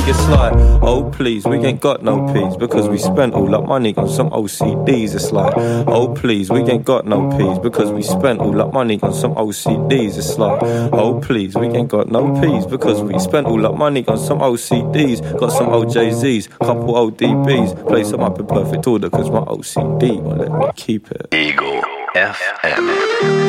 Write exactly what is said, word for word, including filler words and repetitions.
It's like, oh please, we ain't got no peas because we spent all that money on some O C Ds. It's like, oh please, we ain't got no peas because we spent all that money on some O C Ds. It's like, oh please, we ain't got no peas because we spent all that money on some O C Ds. Got some O J Zs, couple O D Bs, play some up in perfect order cause my O C D won't let me keep it. Eagle F M.